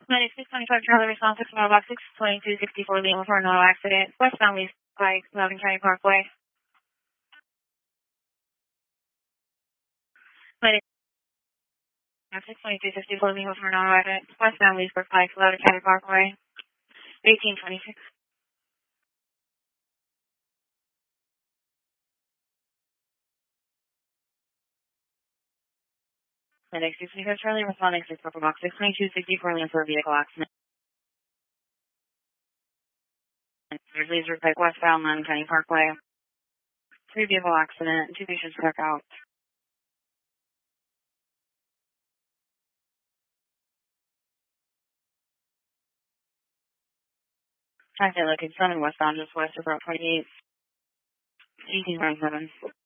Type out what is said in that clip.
9625 Charlie response 6 mailbox 62264 Lima for an auto accident. Westbound Leaf Pike, Loudon County Parkway. 62264 Lima for an auto accident. Westbound Leesburg Pike, Loudon County Parkway. 1826. 9625 Charlie responding 6 Purple Box 62264 Lima for a vehicle accident. There's Leesburg Pike, westbound Loudon County Parkway. 3 vehicle accident. 2 patients struck out. Traffic located 7 westbound just west of Route 28. 1827.